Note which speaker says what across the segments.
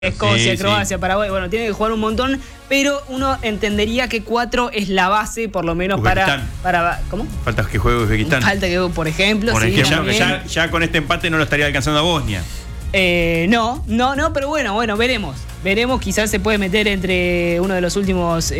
Speaker 1: Escocia, Croacia, Paraguay, bueno, tiene que jugar un montón, pero uno entendería que 4 es la base, por lo menos para ¿cómo?
Speaker 2: Falta que juegue Uzbekistán.
Speaker 1: Falta que, por ejemplo,
Speaker 2: ya con este empate no lo estaría alcanzando a Bosnia.
Speaker 1: No, pero bueno, veremos, quizás se puede meter entre uno de los últimos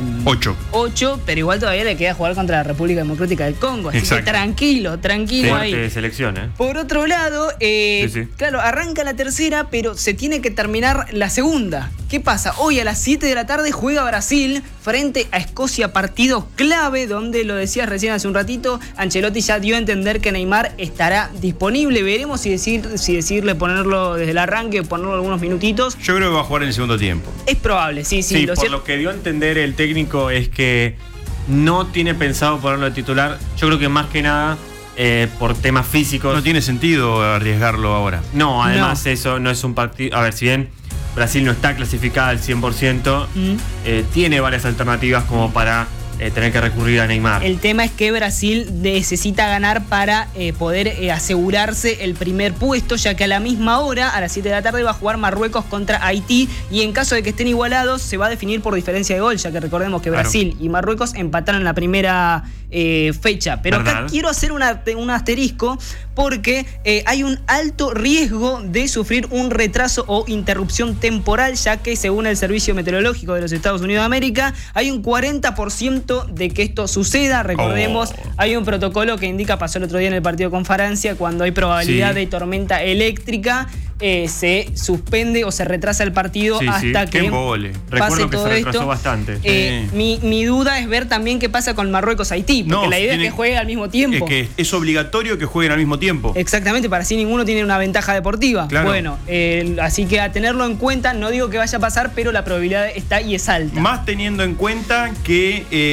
Speaker 1: 8, pero igual todavía le queda jugar contra la República Democrática del Congo, así que tranquilo ahí.
Speaker 3: De selección,
Speaker 1: Por otro lado, claro, arranca la tercera, pero se tiene que terminar la segunda. ¿Qué pasa? Hoy a las 7 de la tarde juega Brasil frente a Escocia, partido clave, donde lo decías recién hace un ratito, Ancelotti ya dio a entender que Neymar estará disponible. Veremos si decirle ponerlo desde el arranque, ponerlo algunos minutitos.
Speaker 2: Yo creo que va a jugar en el segundo tiempo.
Speaker 1: Es probable, sí.
Speaker 3: Lo que dio a entender el técnico es que no tiene pensado ponerlo de titular. Yo creo que más que nada por temas físicos.
Speaker 2: No tiene sentido arriesgarlo ahora.
Speaker 3: No, además eso no es un partido. A ver, si bien Brasil no está clasificada al 100%, tiene varias alternativas como para tener que recurrir a Neymar.
Speaker 1: El tema es que Brasil necesita ganar para poder asegurarse el primer puesto, ya que a la misma hora, a las 7 de la tarde, va a jugar Marruecos contra Haití, y en caso de que estén igualados se va a definir por diferencia de gol, ya que recordemos que Brasil y Marruecos empataron en la primera fecha. Pero acá quiero hacer un asterisco, porque hay un alto riesgo de sufrir un retraso o interrupción temporal, ya que según el Servicio Meteorológico de los Estados Unidos de América, hay un 40% de que esto suceda. Recordemos, hay un protocolo que indica, pasó el otro día en el partido con Francia, cuando hay probabilidad de tormenta eléctrica, se suspende o se retrasa el partido hasta que pase todo esto.
Speaker 3: Bastante.
Speaker 1: Mi duda es ver también qué pasa con Marruecos-Haití, porque la idea es que juegue al mismo tiempo.
Speaker 2: Es que es obligatorio que jueguen al mismo tiempo.
Speaker 1: Exactamente, para así ninguno tiene una ventaja deportiva.
Speaker 2: Claro.
Speaker 1: Bueno, así que a tenerlo en cuenta, no digo que vaya a pasar, pero la probabilidad está y es alta.
Speaker 2: Más teniendo en cuenta que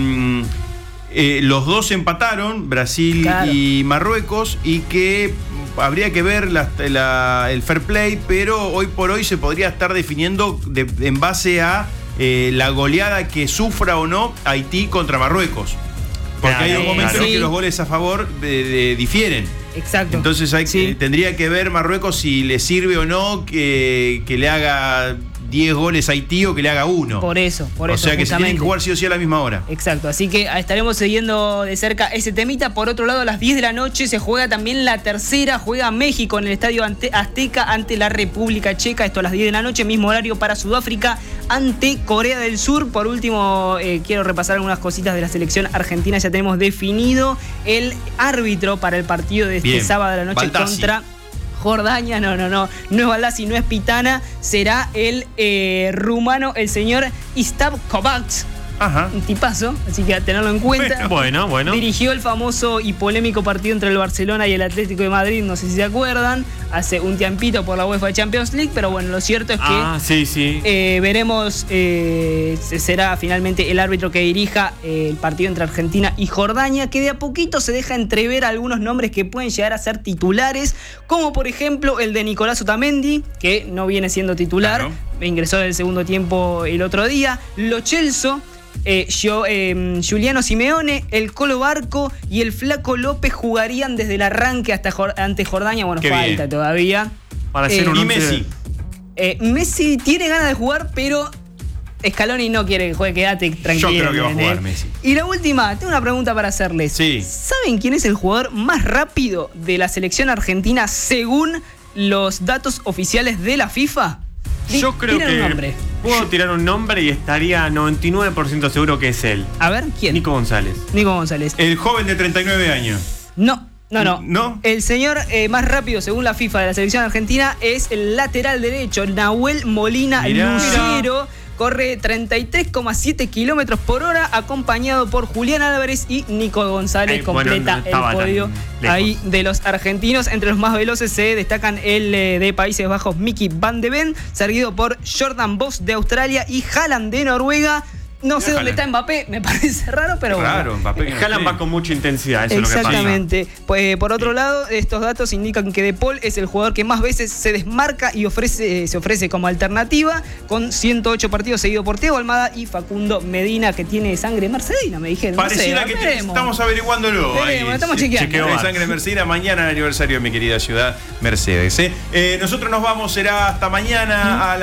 Speaker 2: los dos empataron, Brasil y Marruecos, y que habría que ver el fair play, pero hoy por hoy se podría estar definiendo en base a la goleada que sufra o no Haití contra Marruecos. Porque hay un momento en que los goles a favor difieren.
Speaker 1: Exacto.
Speaker 2: Entonces tendría que ver Marruecos si le sirve o no que le haga 10 goles a Haití o que le haga 1.
Speaker 1: Por eso.
Speaker 2: O sea que se tienen que jugar sí o sí a la misma hora.
Speaker 1: Exacto, así que estaremos siguiendo de cerca ese temita. Por otro lado, a las 10 de la noche se juega también la tercera, juega México en el Estadio Azteca ante la República Checa. Esto a las 10 de la noche, mismo horario para Sudáfrica ante Corea del Sur. Por último, quiero repasar algunas cositas de la selección argentina. Ya tenemos definido el árbitro para el partido de este sábado de la noche contra Jordania. No es Baldassi, no es Pitana, será el rumano, el señor Istav Kovacs. Un tipazo, así que a tenerlo en cuenta.
Speaker 3: Bueno.
Speaker 1: Dirigió el famoso y polémico partido entre el Barcelona y el Atlético de Madrid, no sé si se acuerdan, hace un tiempito por la UEFA Champions League, pero bueno, lo cierto es que veremos, será finalmente el árbitro que dirija el partido entre Argentina y Jordania, que de a poquito se deja entrever algunos nombres que pueden llegar a ser titulares, como por ejemplo el de Nicolás Otamendi, que no viene siendo titular, ingresó en el segundo tiempo el otro día, Lo Celso, Giuliano Simeone, el Colo Barco y el Flaco López jugarían desde el arranque ante Jordania. Bueno, falta todavía.
Speaker 3: Para hacer un
Speaker 2: Messi.
Speaker 1: Messi tiene ganas de jugar, pero Scaloni no quiere que juegue, quédate tranquilo.
Speaker 2: Yo creo que va a jugar Messi.
Speaker 1: Y la última, tengo una pregunta para hacerles. ¿Saben quién es el jugador más rápido de la selección argentina según los datos oficiales de la FIFA?
Speaker 3: Yo creo que puedo tirar un nombre y estaría 99% seguro que es él.
Speaker 1: A ver, ¿quién?
Speaker 3: Nico González.
Speaker 2: El joven de 39 años.
Speaker 1: No.
Speaker 2: ¿No?
Speaker 1: El señor más rápido, según la FIFA, de la selección argentina es el lateral derecho, Nahuel Molina Lucero. Corre 33,7 kilómetros por hora, acompañado por Julián Álvarez y Nico González. Completa el podio ahí de los argentinos. Entre los más veloces se destacan el de Países Bajos, Mickey van de Ven, seguido por Jordan Vos de Australia y Haaland de Noruega. No sé dónde está Mbappé, me parece raro, pero
Speaker 2: raro,
Speaker 1: bueno.
Speaker 2: Mbappé.
Speaker 3: Haaland va con mucha intensidad, eso es lo que pasa.
Speaker 1: Exactamente. Pues, por otro lado, estos datos indican que De Paul es el jugador que más veces se desmarca y se ofrece como alternativa, con 108 partidos seguido por Thiago Almada y Facundo Medina, que tiene sangre mercedina, me dijeron.
Speaker 2: Pareciera
Speaker 1: no sé,
Speaker 2: que estamos averiguándolo.
Speaker 1: Veremos, estamos chequeando.
Speaker 2: Chequeo sangre mercedina, mañana el aniversario de mi querida ciudad Mercedes. Nosotros nos vamos, será hasta mañana a